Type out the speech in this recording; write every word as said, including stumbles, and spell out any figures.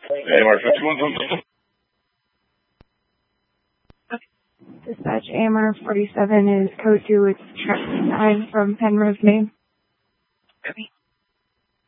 A M R fifty-one. Dispatch A M R forty-seven is code two. It's truck nine from Penrose, Maine. Copy.